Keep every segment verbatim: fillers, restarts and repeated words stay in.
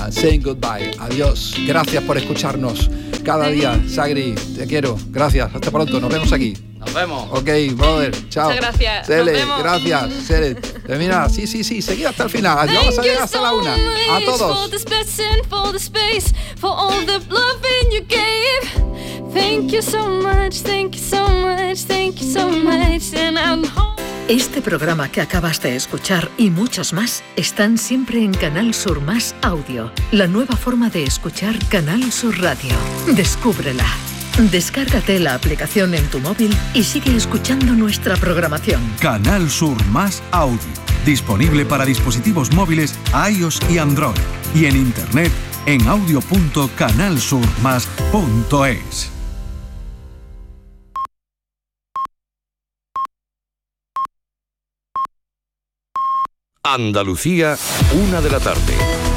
Sia, saying goodbye. Adiós. Gracias por escucharnos cada día. Sagri, te quiero. Gracias. Hasta pronto. Nos vemos aquí. Nos vemos. Ok, brother. Chao. Muchas gracias. Cele, Nos vemos. gracias. Cele. Termina. Sí, sí, sí. Seguid hasta el final. Thank Vamos a you llegar hasta la so una. A much todos. for the space and for the space, for all the loving you gave. Thank you so much, thank you so much, thank you so much. And I'm home. Este programa que acabas de escuchar y muchos más están siempre en Canal Sur Más Audio, la nueva forma de escuchar Canal Sur Radio. Descúbrela. Descárgate la aplicación en tu móvil y sigue escuchando nuestra programación. Canal Sur Más Audio, disponible para dispositivos móviles iOS y Android, y en internet en audio punto canal sur más punto es. Andalucía, una de la tarde.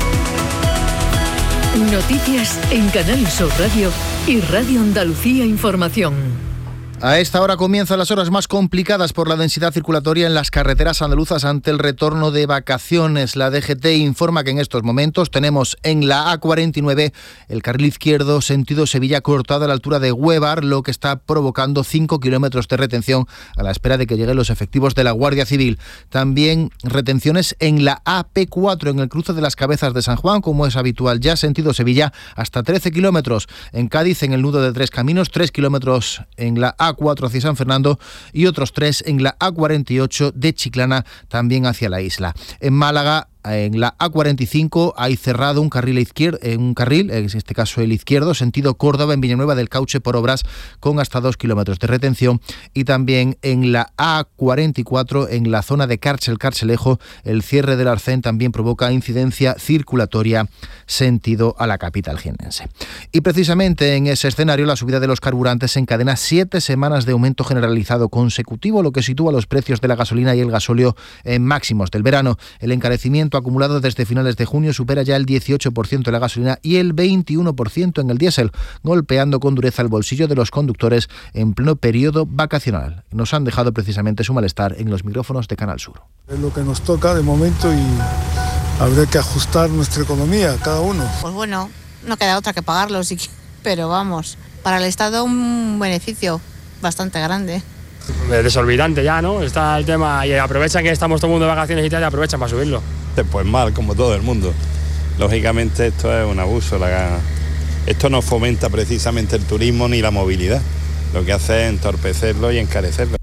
Noticias en Canal Sur Radio y Radio Andalucía Información. A esta hora comienzan las horas más complicadas por la densidad circulatoria en las carreteras andaluzas ante el retorno de vacaciones. La D G T informa que en estos momentos tenemos en la A cuarenta y nueve el carril izquierdo sentido Sevilla cortado a la altura de Huevar, lo que está provocando cinco kilómetros de retención a la espera de que lleguen los efectivos de la Guardia Civil. También retenciones en la A P cuatro en el cruce de las Cabezas de San Juan, como es habitual ya sentido Sevilla, hasta trece kilómetros. En Cádiz, en el nudo de Tres Caminos, tres kilómetros en la A cuatro hacia San Fernando y otros tres en la A cuarenta y ocho de Chiclana también hacia la isla. En Málaga, en la A cuarenta y cinco hay cerrado un carril izquierdo, un carril, en este caso el izquierdo, sentido Córdoba en Villanueva del Cauche por obras con hasta dos kilómetros de retención, y también en la A cuarenta y cuatro en la zona de Cárcel-Carcelejo el cierre del arcén también provoca incidencia circulatoria sentido a la capital jiennense. Y precisamente en ese escenario la subida de los carburantes encadena siete semanas de aumento generalizado consecutivo, lo que sitúa los precios de la gasolina y el gasóleo en máximos del verano. El encarecimiento acumulado desde finales de junio supera ya el dieciocho por ciento en la gasolina y el veintiuno por ciento en el diésel, golpeando con dureza el bolsillo de los conductores en pleno periodo vacacional. Nos han dejado precisamente su malestar en los micrófonos de Canal Sur. Es lo que nos toca de momento y habrá que ajustar nuestra economía, cada uno. Pues bueno, no queda otra que pagarlo, sí, pero vamos, para el Estado un beneficio bastante grande. Desorbitante ya, ¿no? Está el tema y aprovechan que estamos todo el mundo de vacaciones y tal y aprovechan para subirlo. Pues mal, como todo el mundo. Lógicamente esto es un abuso. La... Esto no fomenta precisamente el turismo ni la movilidad. Lo que hace es entorpecerlo y encarecerlo.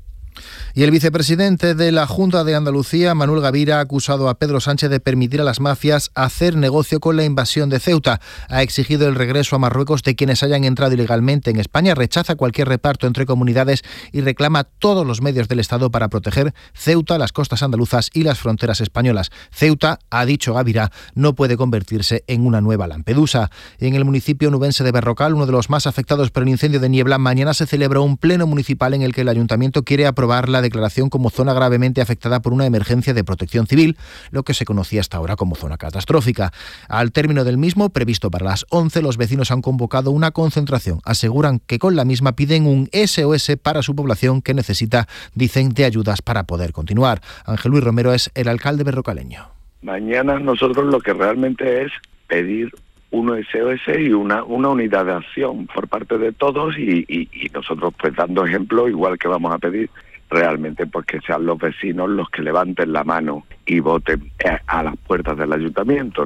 Y el vicepresidente de la Junta de Andalucía, Manuel Gavira, ha acusado a Pedro Sánchez de permitir a las mafias hacer negocio con la invasión de Ceuta. Ha exigido el regreso a Marruecos de quienes hayan entrado ilegalmente en España, rechaza cualquier reparto entre comunidades y reclama todos los medios del Estado para proteger Ceuta, las costas andaluzas y las fronteras españolas. Ceuta, ha dicho Gavira, no puede convertirse en una nueva Lampedusa. En el municipio nubense de Berrocal, uno de los más afectados por el incendio de Niebla, mañana se celebró un pleno municipal en el que el ayuntamiento quiere aprobar la declaración como zona gravemente afectada por una emergencia de protección civil, lo que se conocía hasta ahora como zona catastrófica. Al término del mismo, previsto para las once, los vecinos han convocado una concentración. Aseguran que con la misma piden un S O S para su población que necesita, dicen, de ayudas para poder continuar. Ángel Luis Romero es el alcalde berrocaleño. Mañana nosotros lo que realmente es pedir un S O S y una, una unidad de acción por parte de todos y, y, y nosotros pues dando ejemplo, igual que vamos a pedir realmente pues que sean los vecinos los que levanten la mano y voten a las puertas del ayuntamiento.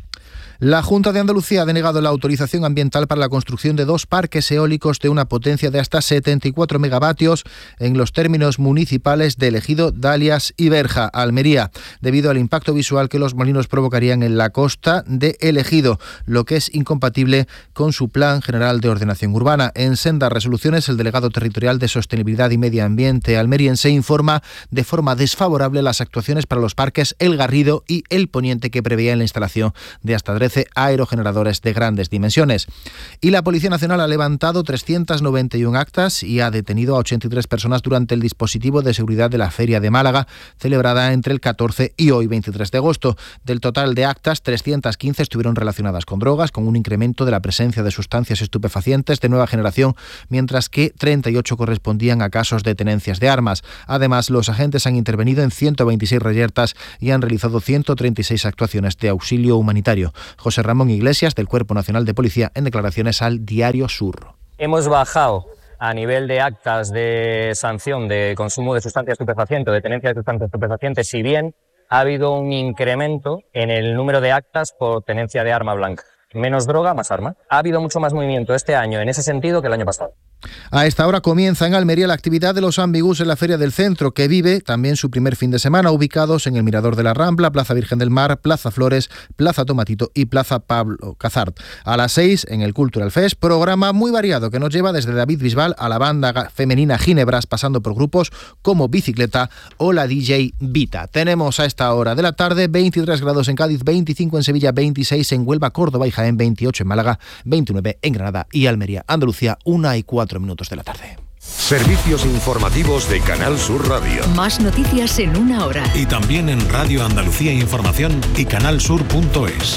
La Junta de Andalucía ha denegado la autorización ambiental para la construcción de dos parques eólicos de una potencia de hasta setenta y cuatro megavatios en los términos municipales de El Ejido, Dalias y Berja, Almería, debido al impacto visual que los molinos provocarían en la costa de El Ejido, lo que es incompatible con su Plan General de Ordenación Urbana. En sendas resoluciones, el delegado territorial de Sostenibilidad y Medio Ambiente almeriense informa de forma desfavorable las actuaciones para los parques El Garrido y El Poniente, que preveían la instalación de hasta trece aerogeneradores de grandes dimensiones. Y la Policía Nacional ha levantado trescientas noventa y una actas y ha detenido a ochenta y tres personas durante el dispositivo de seguridad de la Feria de Málaga, celebrada entre el catorce y hoy veintitrés de agosto. Del total de actas, trescientas quince estuvieron relacionadas con drogas, con un incremento de la presencia de sustancias estupefacientes de nueva generación, mientras que treinta y ocho correspondían a casos de tenencias de armas. Además, los agentes han intervenido en ciento veintiséis reyertas y han realizado ciento treinta y seis actuaciones de auxilio humanitario. José Ramón Iglesias, del Cuerpo Nacional de Policía, en declaraciones al Diario Sur. Hemos bajado a nivel de actas de sanción de consumo de sustancias estupefacientes, de tenencia de sustancias estupefacientes, si bien ha habido un incremento en el número de actas por tenencia de arma blanca. Menos droga, más arma. Ha habido mucho más movimiento este año en ese sentido que el año pasado. A esta hora comienza en Almería la actividad de los ambigus en la Feria del Centro, que vive también su primer fin de semana, ubicados en el Mirador de la Rambla, Plaza Virgen del Mar, Plaza Flores, Plaza Tomatito y Plaza Pablo Cazart. A las seis, en el Cultural Fest, programa muy variado que nos lleva desde David Bisbal a la banda femenina Ginebras, pasando por grupos como Bicicleta o la D J Vita. Tenemos a esta hora de la tarde veintitrés grados en Cádiz, veinticinco en Sevilla, veintiséis en Huelva, Córdoba y Jaén, veintiocho en Málaga, veintinueve en Granada y Almería. Andalucía, una y cuatro minutos de la tarde. Servicios informativos de Canal Sur Radio. Más noticias en una hora. Y también en Radio Andalucía Información y canalsur punto es.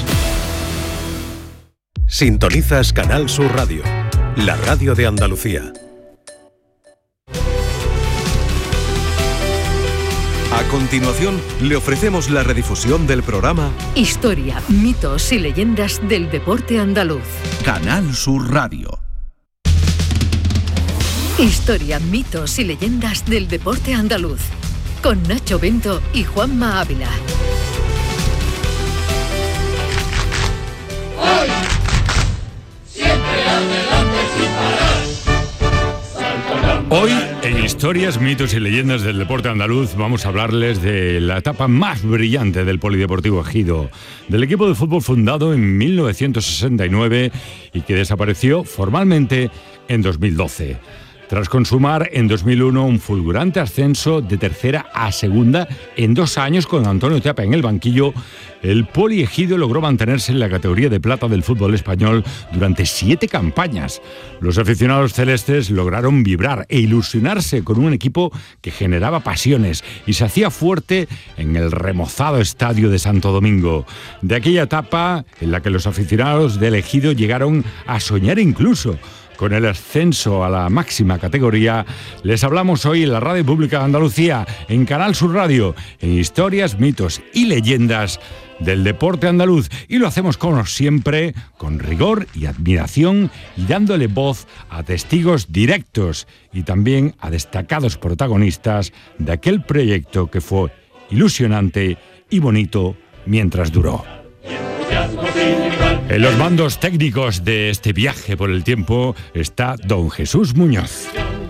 Sintonizas Canal Sur Radio, la radio de Andalucía. A continuación, le ofrecemos la redifusión del programa Historia, mitos y leyendas del deporte andaluz. Canal Sur Radio. Historia, mitos y leyendas del deporte andaluz. Con Nacho Bento y Juanma Ávila. Hoy, siempre adelante sin parar. Hoy, en Historias, mitos y leyendas del deporte andaluz, vamos a hablarles de la etapa más brillante del Polideportivo Ejido, del equipo de fútbol fundado en mil novecientos sesenta y nueve y que desapareció formalmente en dos mil doce. Tras consumar en dos mil uno un fulgurante ascenso de tercera a segunda en dos años con Antonio Teapa en el banquillo, el Poli Ejido logró mantenerse en la categoría de plata del fútbol español durante siete campañas. Los aficionados celestes lograron vibrar e ilusionarse con un equipo que generaba pasiones y se hacía fuerte en el remozado estadio de Santo Domingo. De aquella etapa en la que los aficionados del Ejido llegaron a soñar incluso con el ascenso a la máxima categoría, les hablamos hoy en la Radio Pública de Andalucía, en Canal Sur Radio, en Historias, mitos y leyendas del deporte andaluz. Y lo hacemos como siempre, con rigor y admiración y dándole voz a testigos directos y también a destacados protagonistas de aquel proyecto que fue ilusionante y bonito mientras duró. En los mandos técnicos de este viaje por el tiempo está don Jesús Muñoz.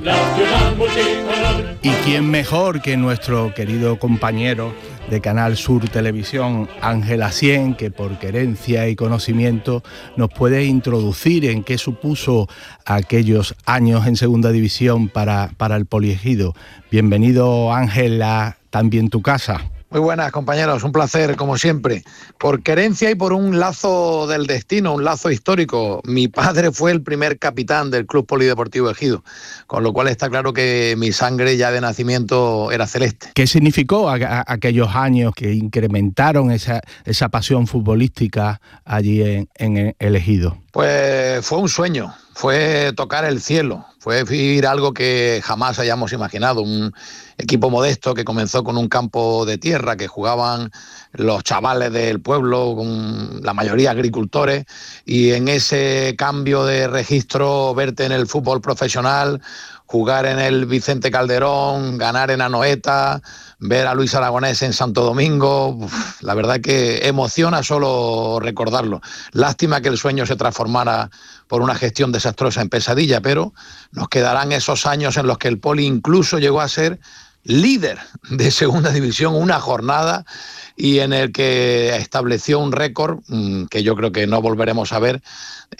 ¿Y quién mejor que nuestro querido compañero de Canal Sur Televisión, Ángel Asien, que por querencia y conocimiento nos puede introducir en qué supuso aquellos años en Segunda División para, para el Poliejido? Bienvenido, Ángel, a También tu casa. Muy buenas, compañeros, un placer como siempre. Por querencia y por un lazo del destino, un lazo histórico. Mi padre fue el primer capitán del Club Polideportivo Ejido, con lo cual está claro que mi sangre ya de nacimiento era celeste. ¿Qué significó a, a, aquellos años que incrementaron esa, esa pasión futbolística allí en, en el Ejido? Pues fue un sueño, fue tocar el cielo, fue vivir algo que jamás hayamos imaginado, un equipo modesto que comenzó con un campo de tierra, que jugaban los chavales del pueblo, con la mayoría agricultores, y en ese cambio de registro verte en el fútbol profesional, jugar en el Vicente Calderón, ganar en Anoeta, ver a Luis Aragonés en Santo Domingo, uf, la verdad que emociona solo recordarlo. Lástima que el sueño se transformara por una gestión desastrosa en pesadilla, pero nos quedarán esos años en los que el Poli incluso llegó a ser líder de Segunda División una jornada y en el que estableció un récord mmm, que yo creo que no volveremos a ver,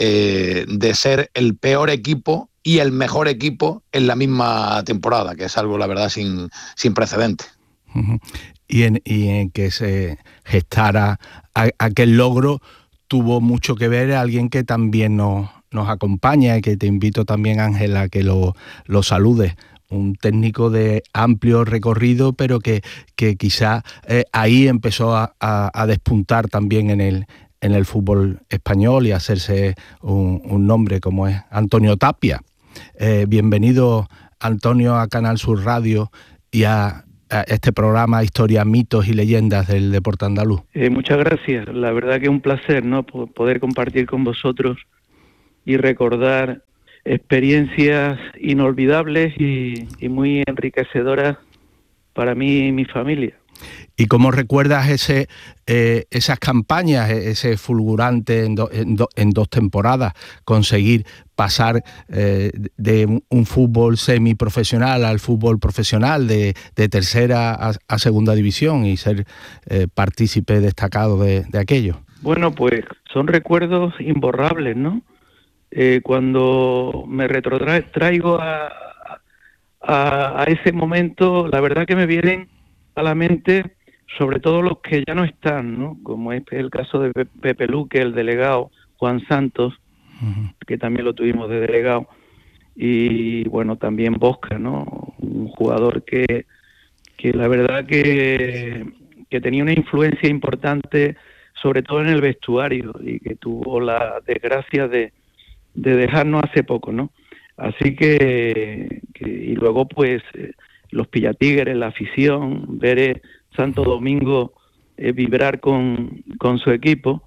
eh, de ser el peor equipo y el mejor equipo en la misma temporada, que es algo, la verdad, sin, sin precedente. Uh-huh. Y, en, y en que se gestara a, aquel logro tuvo mucho que ver alguien que también nos, nos acompaña y que te invito también, Ángela, a que lo, lo saludes. Un técnico de amplio recorrido, pero que, que quizá eh, ahí empezó a, a, a despuntar también en el, en el fútbol español y a hacerse un, un nombre, como es Antonio Tapia. Eh, bienvenido, Antonio, a Canal Sur Radio y a a este programa Historias, Mitos y Leyendas del Deporte Andaluz. Eh, muchas gracias. La verdad que es un placer, ¿no?, poder compartir con vosotros y recordar experiencias inolvidables y, y muy enriquecedoras para mí y mi familia. ¿Y cómo recuerdas ese, eh, esas campañas, ese fulgurante en, do, en, do, en dos temporadas, conseguir pasar eh, de un, un fútbol semiprofesional al fútbol profesional, de, de tercera a, a segunda división, y ser eh, partícipe destacado de, de aquello? Bueno, pues son recuerdos imborrables, ¿no? Eh, cuando me retrotraigo a, a, a ese momento, la verdad que me vienen a la mente sobre todo los que ya no están, ¿no? Como es el caso de Pepe Luque, el delegado, Juan Santos, uh-huh. que también lo tuvimos de delegado, y bueno, también Bosca, ¿no? Un jugador que, que la verdad que, que tenía una influencia importante, sobre todo en el vestuario, y que tuvo la desgracia de, de dejarnos hace poco, ¿no? Así que, que y luego pues los Pillatigres, la afición, ver Santo Domingo eh, vibrar con, con su equipo,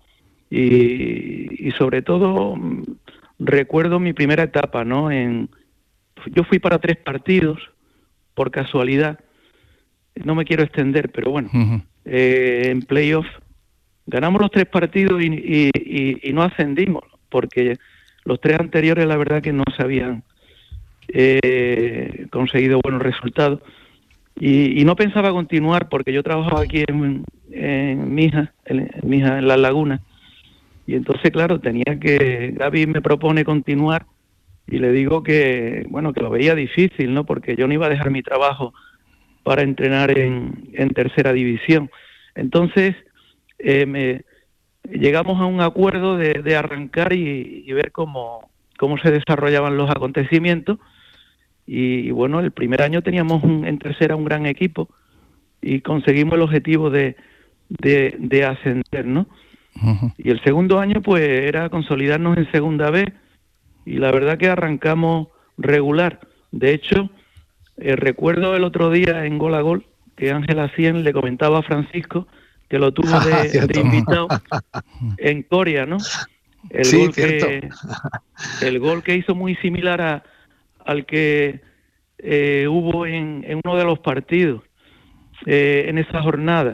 y, y sobre todo recuerdo mi primera etapa, ¿no? En, yo fui para tres partidos, por casualidad, no me quiero extender, pero bueno, uh-huh. eh, en playoff ganamos los tres partidos y, y, y, y no ascendimos, porque los tres anteriores la verdad que no se habían eh, conseguido buenos resultados. Y, y no pensaba continuar porque yo trabajaba aquí en, en Mija, en, en Mija, en Las Lagunas, y entonces claro, tenía que, Gaby me propone continuar y le digo que, bueno, que lo veía difícil, ¿no? Porque yo no iba a dejar mi trabajo para entrenar en, en tercera división. Entonces eh, me, llegamos a un acuerdo de, de arrancar y, y ver cómo, cómo se desarrollaban los acontecimientos. Y, y bueno, el primer año teníamos un, en tercera un gran equipo y conseguimos el objetivo de, de, de ascender, ¿no? Uh-huh. Y el segundo año pues era consolidarnos en segunda B, y la verdad que arrancamos regular. De hecho, eh, recuerdo el otro día en Gol a Gol que Ángela Cien le comentaba a Francisco que lo tuvo de, de invitado en Coria, ¿no? El, sí, gol que, el gol que hizo muy similar a al que eh, hubo en, en uno de los partidos eh, en esa jornada.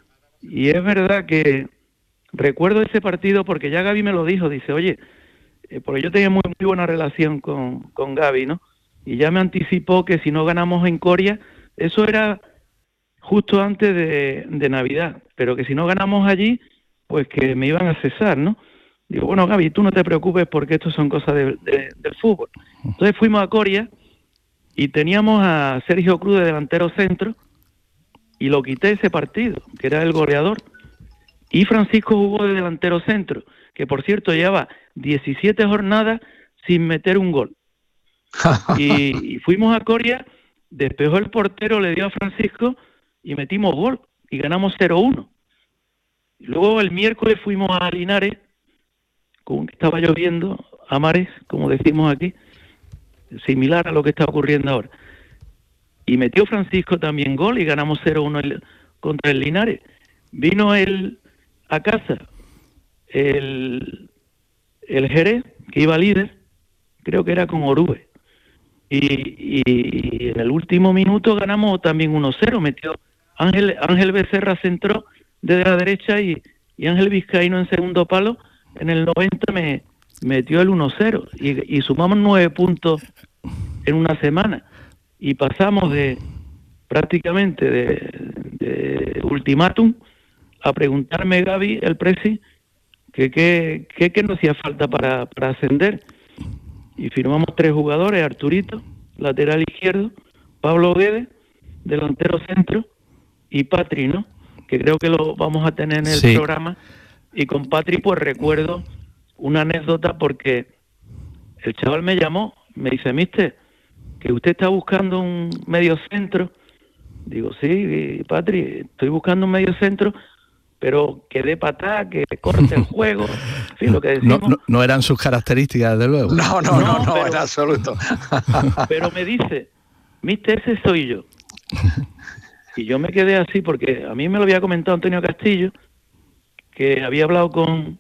Y es verdad que recuerdo ese partido porque ya Gaby me lo dijo, dice, oye, eh, porque yo tenía muy, muy buena relación con, con Gaby, ¿no? Y ya me anticipó que si no ganamos en Coria, eso era justo antes de, de Navidad, pero que si no ganamos allí, pues que me iban a cesar, ¿no? Digo, bueno, Gaby, tú no te preocupes porque esto son cosas de, de, del fútbol. Entonces fuimos a Coria y teníamos a Sergio Cruz de delantero centro y lo quité ese partido, que era el goleador. Y Francisco jugó de delantero centro, que por cierto llevaba diecisiete jornadas sin meter un gol. Y, y fuimos a Coria, despejó el portero, le dio a Francisco y metimos gol y ganamos cero uno. Luego el miércoles fuimos a Linares, como que estaba lloviendo, a mares, como decimos aquí, similar a lo que está ocurriendo ahora. Y metió Francisco también gol y ganamos cero uno contra el Linares. Vino él a casa, el, el Jerez, que iba líder, creo que era con Orube. Y, y en el último minuto ganamos también uno cero, metió Ángel, Ángel Becerra centró desde la derecha y, y Ángel Vizcaíno en segundo palo. En el noventa me metió el uno cero y, y sumamos nueve puntos en una semana y pasamos de prácticamente de, de ultimátum a preguntarme Gaby, el presi, que qué que, que nos hacía falta para, para ascender, y firmamos tres jugadores: Arturito, lateral izquierdo, Pablo Guedes, delantero centro, y Patri, ¿no? Que creo que lo vamos a tener en el sí. programa. Y con Patri pues recuerdo una anécdota porque el chaval me llamó, me dice, mister, que usted está buscando un medio centro. Digo, sí, Patri, estoy buscando un medio centro, pero que dé patada, que corte el juego. En fin, lo que decimos. No, no, no eran sus características, desde luego. No, no, no, no, no pero, en absoluto. Pero me dice, mister, ese soy yo. Y yo me quedé así porque a mí me lo había comentado Antonio Castillo, que había hablado con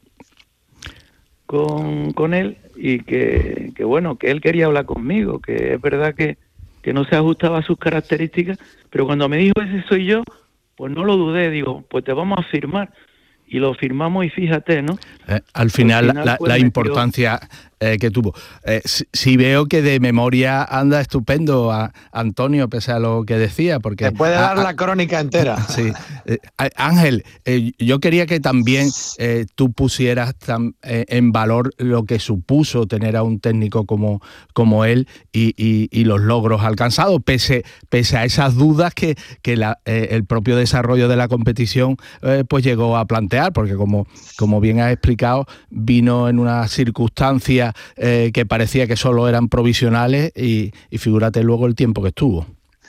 con, con él y que, que bueno, que él quería hablar conmigo, que es verdad que, que no se ajustaba a sus características, pero cuando me dijo ese soy yo, pues no lo dudé, digo, pues te vamos a firmar. Y lo firmamos y fíjate, ¿no? Eh, al final, al final la, pues, la metió... importancia eh, que tuvo. Eh, si, si veo que de memoria anda estupendo a Antonio, pese a lo que decía, porque... Te puede a, dar a, la crónica entera. Sí. Eh, Ángel, eh, yo quería que también eh, tú pusieras tam, eh, en valor lo que supuso tener a un técnico como, como él y, y, y los logros alcanzados, pese, pese a esas dudas que, que la, eh, el propio desarrollo de la competición eh, pues llegó a plantear. Porque como, como bien has explicado, vino en una circunstancia eh, que parecía que solo eran provisionales y, y figúrate luego el tiempo que estuvo.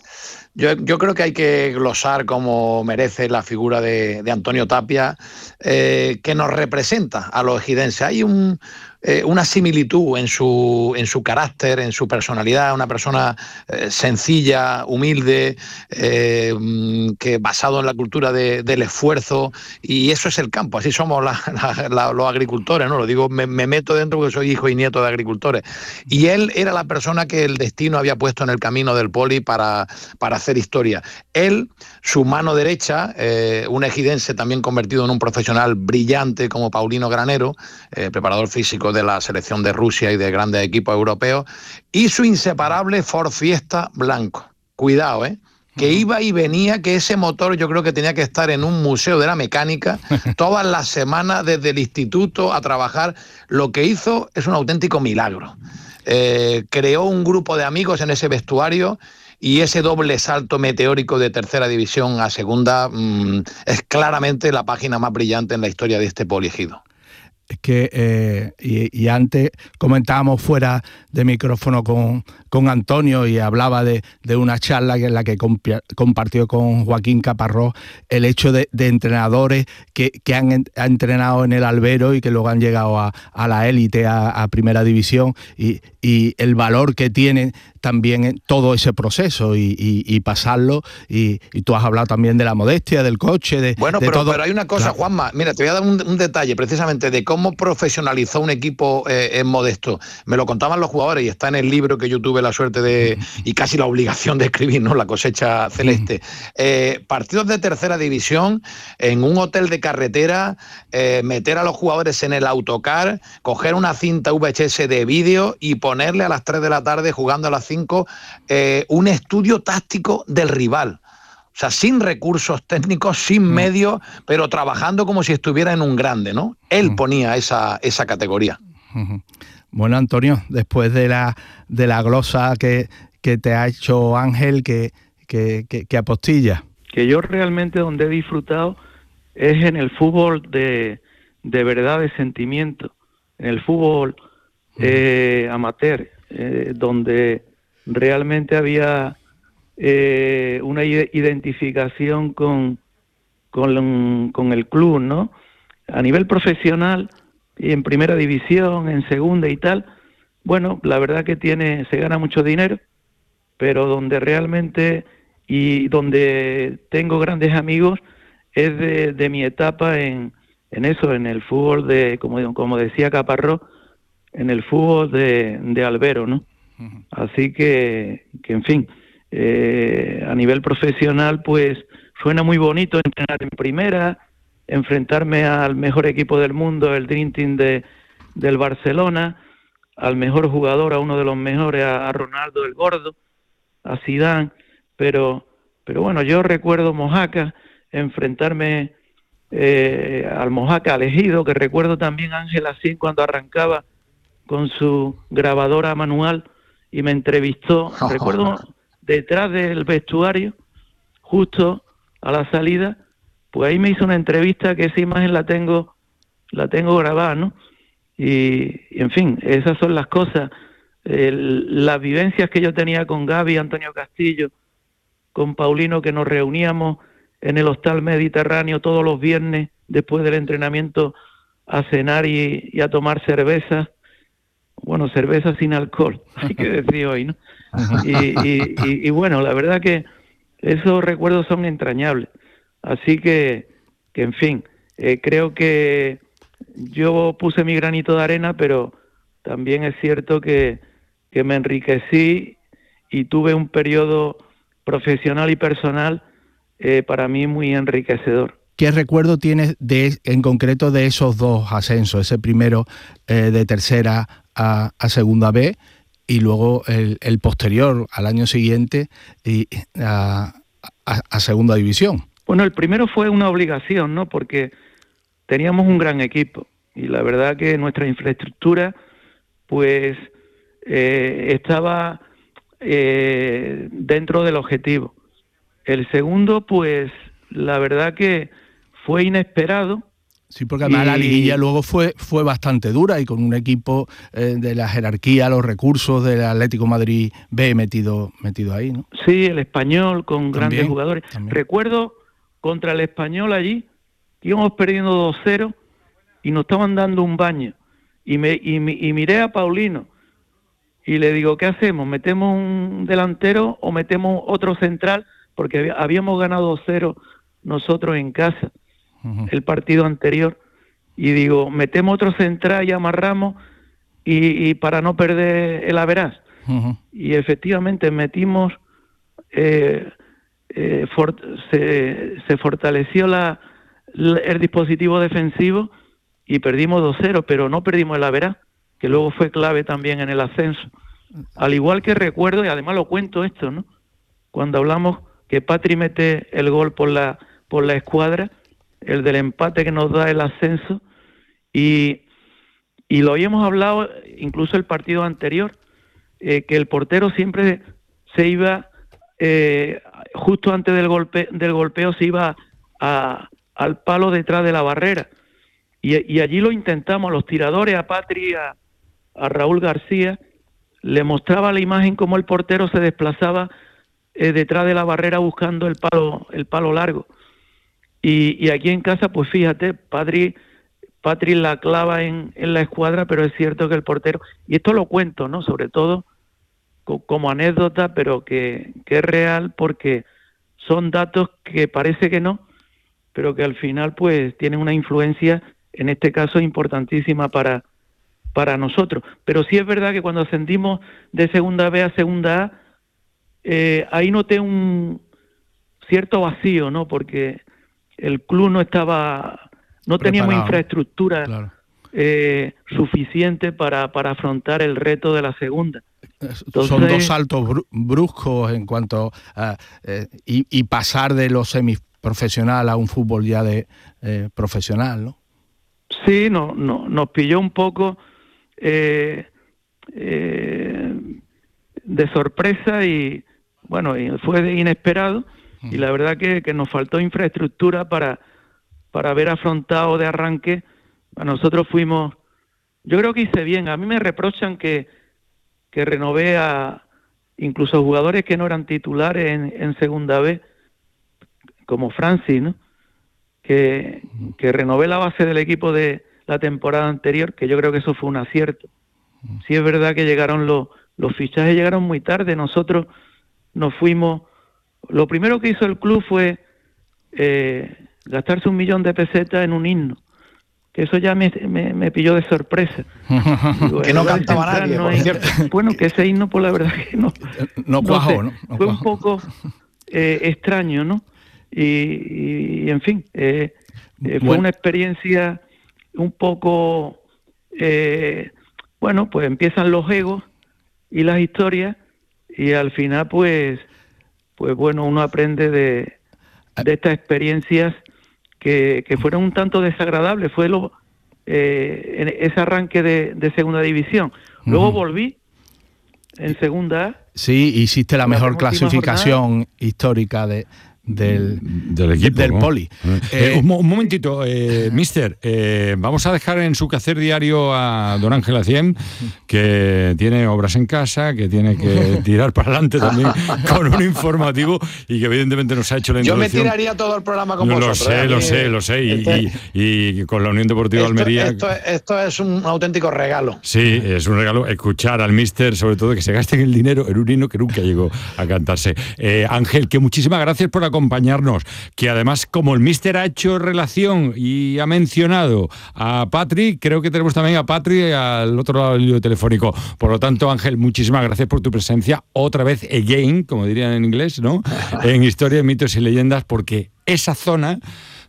Yo, yo creo que hay que glosar como merece la figura de, de Antonio Tapia, eh, que nos representa a los ejidenses. Hay un, eh, una similitud en su, en su carácter, en su personalidad, una persona eh, sencilla, humilde, eh, que basado en la cultura de, del esfuerzo, y eso es el campo, así somos la, la, la, los agricultores, ¿no? Lo digo, me, me meto dentro porque soy hijo y nieto de agricultores. Y él era la persona que el destino había puesto en el camino del Poli para, para hacer historia. Él, su mano derecha, eh, un ejidense también convertido en un profesional brillante como Paulino Granero, eh, preparador físico de la selección de Rusia y de grandes equipos europeos, y su inseparable Ford Fiesta blanco. Cuidado, ¿eh? Que iba y venía, que ese motor yo creo que tenía que estar en un museo de la mecánica todas las semanas desde el instituto a trabajar. Lo que hizo es un auténtico milagro. Eh, creó un grupo de amigos en ese vestuario y ese doble salto meteórico de tercera división a segunda mmm, es claramente la página más brillante en la historia de este Poli Ejido. Es que, eh, y, y antes comentábamos fuera de micrófono con, con Antonio y hablaba de, de una charla en la que comp- compartió con Joaquín Caparrós el hecho de, de entrenadores que, que han en, ha entrenado en el albero y que luego han llegado a, a la élite, a, a primera división, y, y el valor que tienen también en todo ese proceso y, y, y pasarlo, y, y tú has hablado también de la modestia, del coche, de, bueno, de pero, todo. Pero hay una cosa, claro. Juanma, mira, te voy a dar un, un detalle precisamente de cómo profesionalizó un equipo eh, en Modesto. Me lo contaban los jugadores y está en el libro que yo tuve la suerte de, y casi la obligación de escribir, ¿no? La cosecha celeste. Eh, partidos de tercera división, en un hotel de carretera, eh, meter a los jugadores en el autocar, coger una cinta V H S de vídeo y ponerle a las tres de la tarde, jugando a las cinco, eh, un estudio táctico del rival. O sea, sin recursos técnicos, sin mm. medios, pero trabajando como si estuviera en un grande, ¿no? Él mm. ponía esa, esa categoría. Uh-huh. Bueno, Antonio, después de la, de la glosa que, que te ha hecho Ángel, que, que, que, que apostilla. Que yo realmente donde he disfrutado es en el fútbol de, de verdad, de sentimiento. En el fútbol uh-huh. eh, amateur, eh, donde realmente había... Eh, una identificación con, con, con el club, ¿no? A nivel profesional, y en primera división, en segunda y tal, bueno, la verdad que tiene, se gana mucho dinero, pero donde realmente, y donde tengo grandes amigos, es de, de mi etapa en, en eso, en el fútbol de, como, como decía Caparrós, en el fútbol de, de albero, ¿no? Uh-huh. Así que, que, en fin... Eh, a nivel profesional, pues suena muy bonito entrenar en primera, enfrentarme al mejor equipo del mundo, el Dream Team de, del Barcelona, al mejor jugador, a uno de los mejores, a, a Ronaldo el Gordo, a Zidane, pero, pero bueno, yo recuerdo Mojácar, enfrentarme eh, al Mojácar, al Ejido, que recuerdo también Ángel Asín cuando arrancaba con su grabadora manual y me entrevistó, oh. recuerdo... detrás del vestuario, justo a la salida, pues ahí me hizo una entrevista que esa imagen la tengo, la tengo grabada, ¿no? Y, y en fin, esas son las cosas, el, las vivencias que yo tenía con Gaby, Antonio Castillo, con Paulino, que nos reuníamos en el Hostal Mediterráneo todos los viernes después del entrenamiento a cenar y, y a tomar cervezas, bueno, cerveza sin alcohol, hay que decir hoy, ¿no? Y, y, y, y bueno, la verdad que esos recuerdos son entrañables. Así que, que en fin, eh, creo que yo puse mi granito de arena, pero también es cierto que, que me enriquecí y tuve un periodo profesional y personal eh, para mí muy enriquecedor. ¿Qué recuerdo tienes de, en concreto de esos dos ascensos? Ese primero eh, de tercera a, a segunda B y luego el, el posterior al año siguiente y a, a, a segunda división. Bueno, el primero fue una obligación, ¿no? Porque teníamos un gran equipo y la verdad que nuestra infraestructura pues eh, estaba eh, dentro del objetivo. El segundo pues la verdad que fue inesperado. Sí, porque además y... la liguilla luego fue, fue bastante dura y con un equipo eh, de la jerarquía, los recursos del Atlético Madrid B metido, metido ahí, ¿no? Sí, el Español con también, grandes jugadores. También. Recuerdo contra el Español allí, íbamos perdiendo dos cero y nos estaban dando un baño. Y, me, y, y miré a Paulino y le digo, ¿qué hacemos? ¿Metemos un delantero o metemos otro central? Porque habíamos ganado dos cero nosotros en casa el partido anterior, y digo, metemos otro central y amarramos y, y para no perder el averaz. Uh-huh. Y efectivamente metimos eh, eh, for, se, se fortaleció la, la, el dispositivo defensivo y perdimos dos cero, pero no perdimos el averaz, que luego fue clave también en el ascenso. Al igual que recuerdo, y además lo cuento esto, ¿no? Cuando hablamos que Patri mete el gol por la por la escuadra, el del empate que nos da el ascenso, y, y lo habíamos hablado incluso el partido anterior, eh, que el portero siempre se iba, eh, justo antes del golpe del golpeo, se iba a, al palo detrás de la barrera, y, y allí lo intentamos, a los tiradores, a Patri, a, a Raúl García, le mostraba la imagen como el portero se desplazaba eh, detrás de la barrera buscando el palo, el palo largo. Y, y aquí en casa, pues fíjate, Patri, Patri la clava en, en la escuadra, pero es cierto que el portero, y esto lo cuento, ¿no? Sobre todo co como anécdota, pero que, que es real, porque son datos que parece que no, pero que al final pues tienen una influencia, en este caso importantísima para, para nosotros. Pero sí es verdad que cuando ascendimos de segunda B a segunda A, eh, ahí noté un cierto vacío, ¿no? Porque el club no estaba, no teníamos infraestructura claro. eh, suficiente para, para afrontar el reto de la segunda. Entonces, son dos saltos br bruscos en cuanto a eh, y, y pasar de lo semiprofesional a un fútbol ya de eh, profesional, ¿no? Sí, no, no, nos pilló un poco eh, eh, de sorpresa y bueno, fue inesperado. Y la verdad que, que nos faltó infraestructura para, para haber afrontado de arranque. A nosotros fuimos, yo creo que hice bien. A mí me reprochan que, que renové a incluso jugadores que no eran titulares en, en segunda B, como Francis, ¿no? Que, que renové la base del equipo de la temporada anterior, que yo creo que eso fue un acierto. Sí es verdad que llegaron los, los fichajes llegaron muy tarde. Nosotros nos fuimos. Lo primero que hizo el club fue eh, gastarse un millón de pesetas en un himno, que eso ya me, me, me pilló de sorpresa. Digo, que no cantaba nadie, no por hay, cierto. Bueno, que ese himno, pues la verdad que no. No cuajó, ¿no? Sé, no fue cuajó. un poco eh, extraño, ¿no? Y, y, y en fin, eh, eh, fue bueno. una experiencia un poco, eh, bueno, pues empiezan los egos y las historias, y al final, pues, pues bueno, uno aprende de, de estas experiencias que, que fueron un tanto desagradables. Fue lo, eh, ese arranque de, de segunda división. Luego uh-huh. volví en segunda A. Sí, hiciste la, la mejor clasificación jornada. histórica de, del, del equipo, del ¿no? Poli. Eh, Eh, un, un momentito, eh, mister, eh, vamos a dejar en su quehacer diario a don Ángel Aciem, que tiene obras en casa, que tiene que tirar para adelante también con un informativo y que evidentemente nos ha hecho la Yo me introducción. tiraría todo el programa con Lo vosotros. sé, ¿eh? lo A mí, sé, lo sé, y, este- y- y con la Unión Deportiva esto, Almería... esto, esto es un auténtico regalo. Sí, es un regalo escuchar al míster, sobre todo que se gasten el dinero en un himno que nunca llegó a cantarse. Eh, Ángel, que muchísimas gracias por acompañarnos, que además como el míster ha hecho relación y ha mencionado a Patri, creo que tenemos también a Patri al otro lado del hilo telefónico. Por lo tanto, Ángel, muchísimas gracias por tu presencia, otra vez again, como dirían en inglés, ¿no? En Historia, Mitos y Leyendas, porque esa zona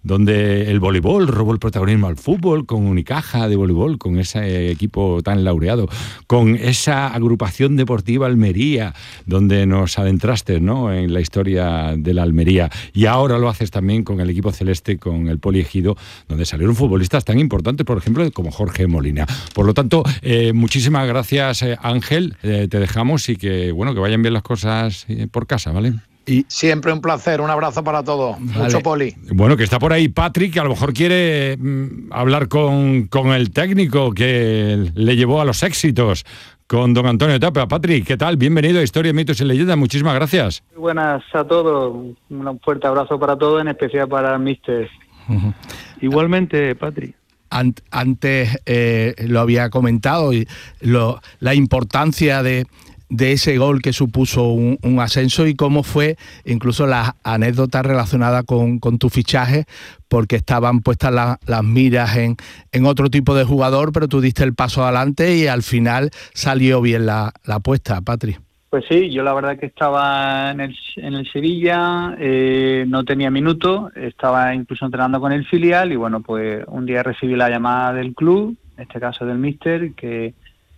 donde el voleibol robó el protagonismo al fútbol, con Unicaja de voleibol, con ese equipo tan laureado, con esa agrupación deportiva Almería, donde nos adentraste, ¿no?, en la historia de la Almería, y ahora lo haces también con el equipo celeste, con el Poli Ejido, donde salieron futbolistas tan importantes, por ejemplo, como Jorge Molina. Por lo tanto, eh, muchísimas gracias, eh, Ángel, eh, te dejamos y que, bueno, que vayan bien las cosas eh, por casa, ¿vale? Y siempre un placer, un abrazo para todos. Vale. Mucho Poli. Bueno, que está por ahí Patrick, que a lo mejor quiere mm, hablar con, con el técnico que le llevó a los éxitos, con don Antonio Tapia. Patrick, ¿qué tal? Bienvenido a Historia, Mitos y Leyendas. Muchísimas gracias. Muy buenas a todos, un fuerte abrazo para todos, en especial para el míster. Uh-huh. Igualmente, Patri. Ant- Antes eh, lo había comentado, y lo, la importancia de, de ese gol que supuso un, un ascenso, y cómo fue incluso las anécdotas relacionadas con, con tu fichaje, porque estaban puestas la, las miras en, en otro tipo de jugador, pero tú diste el paso adelante y al final salió bien la, la apuesta, Patri. Pues sí, yo la verdad que estaba en el, en el Sevilla, eh, no tenía minutos, estaba incluso entrenando con el filial y bueno, pues un día recibí la llamada del club, en este caso del míster, que,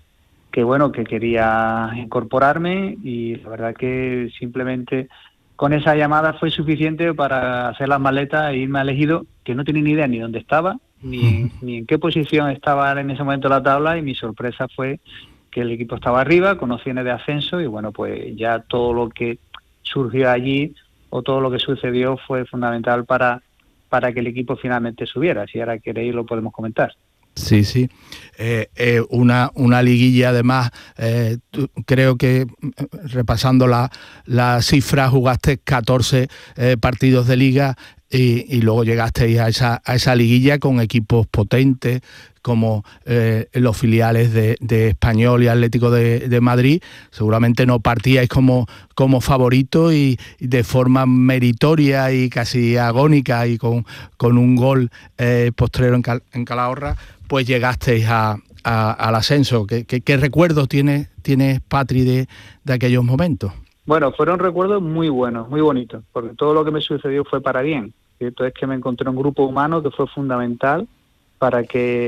que bueno, que quería incorporarme, y la verdad que simplemente con esa llamada fue suficiente para hacer las maletas e irme al Ejido, que no tenía ni idea ni dónde estaba, ni, ni en qué posición estaba en ese momento la tabla, y mi sorpresa fue que el equipo estaba arriba, con opciones de ascenso, y bueno, pues ya todo lo que surgió allí o todo lo que sucedió fue fundamental para, para que el equipo finalmente subiera. Si ahora queréis lo podemos comentar. Sí, sí. Eh, eh, una, una liguilla, además, eh, tú, creo que repasando la, la cifra, jugaste catorce eh, partidos de liga y, y luego llegasteis a esa, a esa liguilla con equipos potentes como eh, los filiales de, de Español y Atlético de, de Madrid. Seguramente no partíais como, como favorito, y, y de forma meritoria y casi agónica, y con, con un gol eh, postrero en, Cal, en Calahorra, pues llegasteis a, a, al ascenso. ¿Qué, qué, qué recuerdos tienes, tienes Patri, de, de aquellos momentos? Bueno, fueron recuerdos muy buenos, muy bonitos, porque todo lo que me sucedió fue para bien. Cierto es que me encontré un grupo humano que fue fundamental para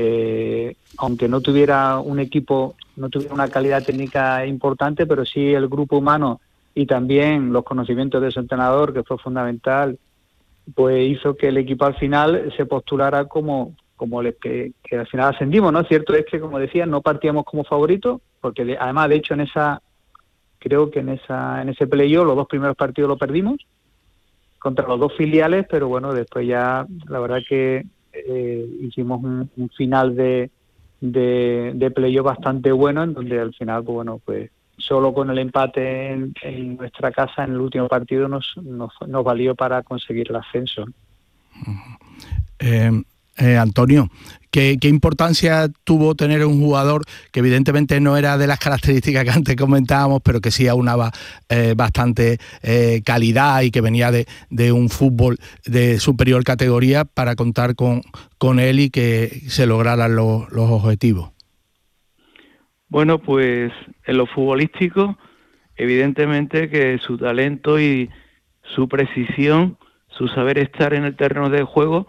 que, aunque no tuviera un equipo, no tuviera una calidad técnica importante, pero sí el grupo humano y también los conocimientos de su entrenador, que fue fundamental, pues hizo que el equipo al final se postulara como como el que, que al final ascendimos, ¿no? Cierto es que, como decía, no partíamos como favoritos, porque de, además, de hecho, en esa, creo que en esa en ese playoff los dos primeros partidos lo perdimos contra los dos filiales, pero bueno, después ya la verdad que eh, hicimos un, un final de, de, de playoff bastante bueno, en donde al final, pues bueno, pues solo con el empate en, en nuestra casa en el último partido nos, nos, nos valió para conseguir el ascenso. Eh, eh, Antonio, ¿qué, ¿qué importancia tuvo tener un jugador que evidentemente no era de las características que antes comentábamos, pero que sí aunaba eh, bastante eh, calidad y que venía de, de un fútbol de superior categoría, para contar con, con él y que se lograran los, los objetivos? Bueno, pues en lo futbolístico, evidentemente que su talento y su precisión, su saber estar en el terreno de juego,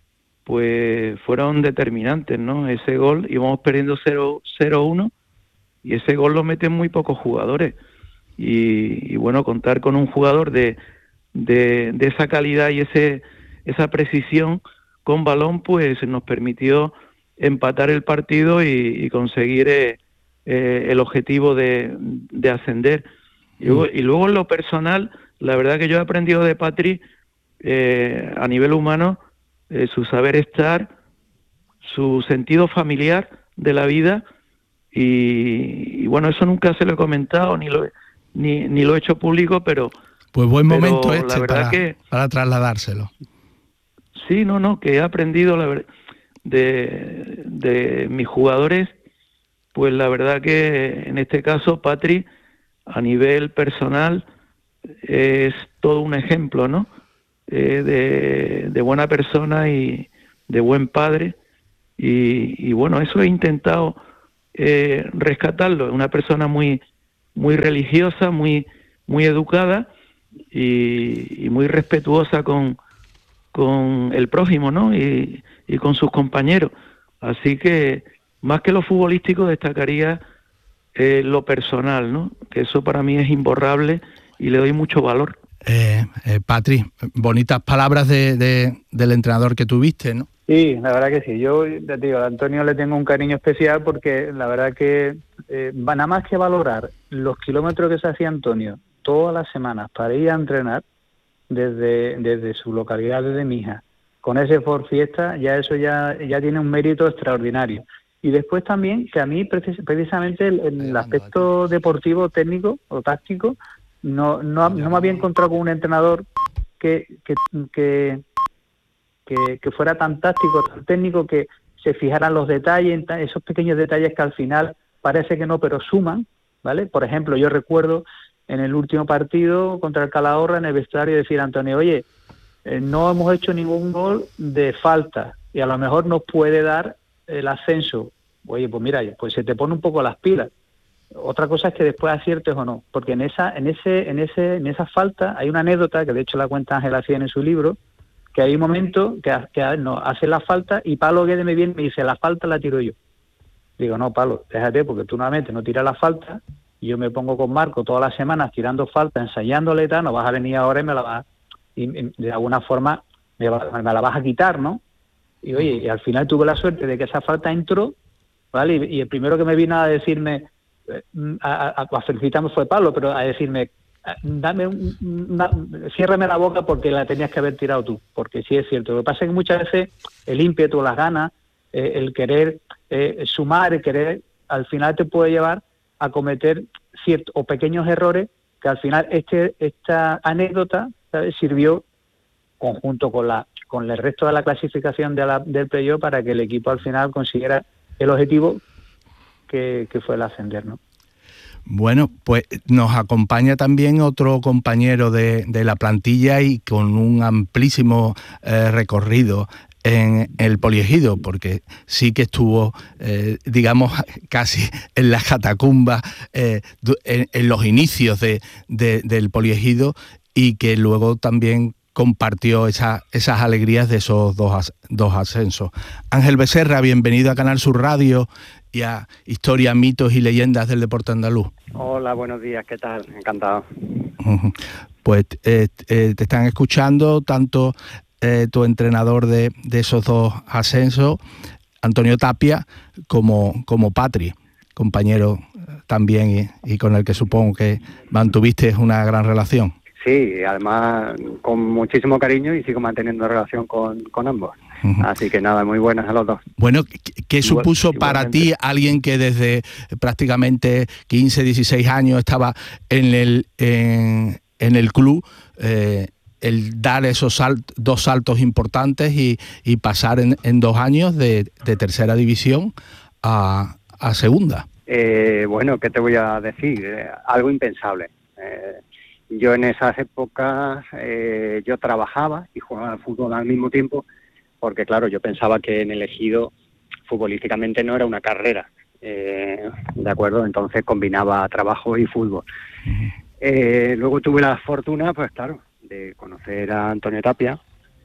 pues fueron determinantes, ¿no? Ese gol, íbamos perdiendo cero uno, y ese gol lo meten muy pocos jugadores. Y, y bueno, contar con un jugador de, de, de esa calidad y ese esa precisión con balón, pues nos permitió empatar el partido y, y conseguir eh, eh, el objetivo de, de ascender. Y luego, y luego en lo personal, la verdad que yo he aprendido de Patri eh, a nivel humano, eh, su saber estar, su sentido familiar de la vida, y, y bueno, eso nunca se lo he comentado ni lo, ni, ni lo he hecho público, pero... Pues buen pero momento la este verdad para, que, para trasladárselo. sí, no, no, que he aprendido la ver- de, de mis jugadores, pues la verdad que en este caso Patri, a nivel personal, es todo un ejemplo, ¿no? Eh, de, de buena persona y de buen padre, y, y bueno, eso he intentado eh, rescatarlo. Una persona muy, muy religiosa, muy, muy educada y, y muy respetuosa con, con el prójimo, ¿no? Y, y con sus compañeros. Así que más que lo futbolístico destacaría eh, lo personal, ¿no? Que eso para mí es imborrable y le doy mucho valor. Eh, eh, Patri, bonitas palabras de, de, del entrenador que tuviste, ¿no? Sí, la verdad que sí. Yo, te digo, a Antonio le tengo un cariño especial porque la verdad que eh, nada más que valorar los kilómetros que se hacía Antonio todas las semanas para ir a entrenar desde, desde su localidad, desde Mija, con ese Ford Fiesta, ya eso ya, ya tiene un mérito extraordinario. Y después también que a mí precis- precisamente el, el aspecto deportivo, técnico o táctico, no, no, no me había encontrado con un entrenador que, que, que, que, que fuera tan táctico, tan técnico, que se fijaran los detalles, en ta- esos pequeños detalles que al final parece que no, pero suman, ¿vale? Por ejemplo, yo recuerdo en el último partido contra el Calahorra, en el vestuario, decir a Antonio, oye, eh, no hemos hecho ningún gol de falta y a lo mejor nos puede dar el ascenso. Oye, pues mira, pues se te pone un poco las pilas. Otra cosa es que después aciertes o no, porque en esa, en ese, en ese, en esa falta hay una anécdota que de hecho la cuenta Ángela Cien en su libro, que hay un momento que, que no, hace la falta y Pablo Guedes me viene y me dice, la falta la tiro yo. Digo, no, Pablo, déjate, porque tú nuevamente no tiras la falta y yo me pongo con Marco todas las semanas tirando falta, ensayándole y tal, no vas a venir ahora y me la vas, y, y de alguna forma me, va, me la vas a quitar, ¿no? Y oye, y al final tuve la suerte de que esa falta entró, ¿vale? Y, y el primero que me vino a decirme, a, a, a felicitarme fue Pablo, pero a decirme, dame un, una, ciérrame la boca porque la tenías que haber tirado tú, porque sí es cierto. Lo que pasa es que muchas veces el ímpetu, las ganas, eh, el querer eh, sumar, el querer, al final te puede llevar a cometer ciertos o pequeños errores que al final este esta anécdota, ¿sabes?, sirvió conjunto con la con el resto de la clasificación de la, del playoff para que el equipo al final consiguiera el objetivo que, que fue el ascender, ¿no? Bueno, pues nos acompaña también otro compañero de, de la plantilla y con un amplísimo eh, recorrido en el poliegido, porque sí que estuvo, eh, digamos, casi en las catacumbas, eh, en, en los inicios de, de, del poliegido, y que luego también compartió esa, esas alegrías de esos dos, dos ascensos. Ángel Becerra, bienvenido a Canal Sur Radio y a Historia, Mitos y Leyendas del Deporte Andaluz. Hola, buenos días, ¿qué tal? Encantado. Pues eh, eh, te están escuchando tanto eh, tu entrenador de, de esos dos ascensos, Antonio Tapia, como, como Patri, compañero también y, y con el que supongo que mantuviste una gran relación. Sí, además con muchísimo cariño y sigo manteniendo relación con, con ambos. Uh-huh. Así que nada, muy buenas a los dos. Bueno, ¿qué, qué supuso Igual, para ti alguien que desde prácticamente quince, dieciséis años estaba en el, en, en el club, eh, el dar esos salt, dos saltos importantes y, y pasar en, en dos años de, de tercera división a, a segunda? Eh, bueno, ¿qué te voy a decir? Eh, algo impensable. Eh, Yo en esas épocas eh, yo trabajaba y jugaba al fútbol al mismo tiempo, porque claro, yo pensaba que en el Ejido futbolísticamente no era una carrera, eh, ¿de acuerdo? Entonces combinaba trabajo y fútbol. Uh-huh. Eh, luego tuve la fortuna, pues claro, de conocer a Antonio Tapia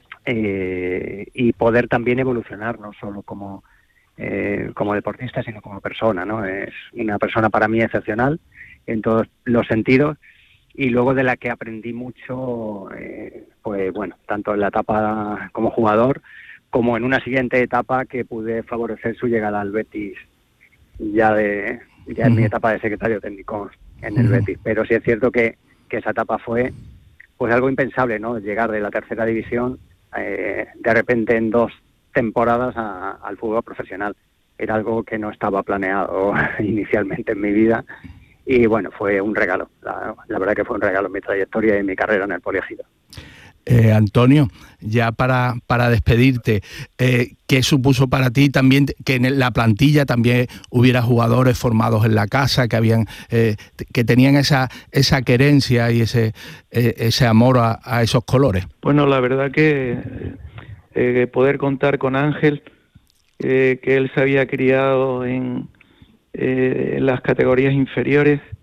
eh, y poder también evolucionar, no solo como, eh, como deportista, sino como persona, ¿no? Es una persona para mí excepcional en todos los sentidos. Y luego de la que aprendí mucho, eh, pues bueno, tanto en la etapa como jugador, como en una siguiente etapa que pude favorecer su llegada al Betis, ya de ya en uh-huh. mi etapa de secretario técnico en el uh-huh. Betis. Pero sí es cierto que, que esa etapa fue pues algo impensable, ¿no? Llegar de la tercera división eh, de repente en dos temporadas a, al fútbol profesional. Era algo que no estaba planeado inicialmente en mi vida y bueno, fue un regalo. La, la verdad que fue un regalo en mi trayectoria y en mi carrera en el Poliegido. Eh, Antonio, ya para, para despedirte, eh, ¿qué supuso para ti también que en la plantilla también hubiera jugadores formados en la casa, que habían eh, que tenían esa esa querencia y ese eh, ese amor a, a esos colores? Bueno, la verdad que eh, poder contar con Ángel, eh, que él se había criado en, eh, en las categorías inferiores,